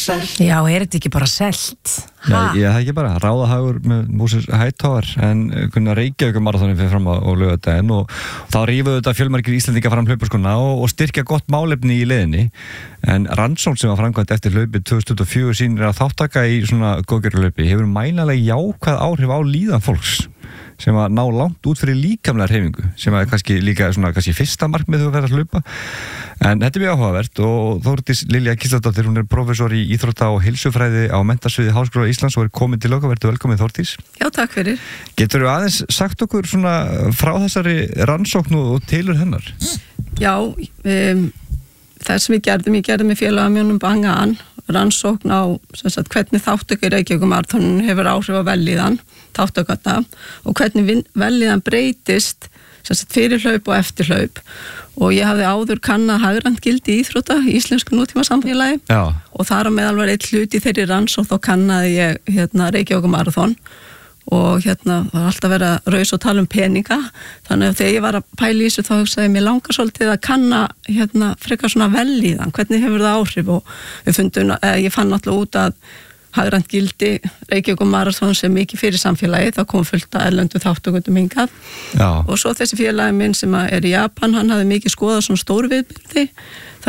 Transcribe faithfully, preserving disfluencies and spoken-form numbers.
selt. Já, er þetta ekki bara selt? Já, ég það ekki bara, ráðahagur með Moses Hightower en kunna Reykjavík maraþonið fyrir fram á, á laugardaginn og, og þá rífuðu þetta fjölmargir Íslendinga fram hlaupaskona og, og styrkja gott málefni í leiðinni en rannsókn sem var framkvæmt eftir hlaupið tvö þúsund tuttugu og fjögur sýnir að þáttaka í svona góðgerðarhlaupi hefur mælanlega jákvæð áhrif á líðan fólks sem að ná langt út fyrir líkamlega hreyfingu sem er kannski líka svona kannski fyrsta markmið þegar þú verður að hlaupa en þetta er mjög áhugavert og Þórdís Lilja Gísladóttir, hún er prófessor í íþrótta og heilsufræði á Menntasviði Háskóla Íslands og er komin til okkar, verður velkomin Þórdís. Já, takk fyrir. Geturðu aðeins sagt okkur svona frá þessari rannsókn og tilur hennar? Já, um, það sem við gerðum, ég gerði með félagamjónum Bangaan rannsókn á sagt, hvernig þáttöku í Reykjavík maraþoninu hefur áhrif á vellíðan, þáttökuna og hvernig vellíðan breytist sagt, fyrir hlaup og eftir hlaup og ég hafði áður kannað hagrænt gildi íþrótta í íslensku nútíma samfélagi Já. Og þar á meðal var eitt hlut í þeirri rannsókn þá kannaði ég hérna, Reykjavík maraþon og hérna það var alltaf verið að raus og tala um peninga þannig að þegar ég var að pæla í þessu þá hugsaði ég mér langar svolítið að kanna hérna frekar svona vellíðan, hvernig hefur það áhrif og við fundum, eh, ég fann alltaf út að hagrænt gildi Reykjavík maraþon sem mikið fyrir samfélagi, það kom fullt að erlendu þáttökundum hingað Já. Og svo þessi félagi minn sem er í Japan, hann hafði mikið skoðað svona stóru viðbyrði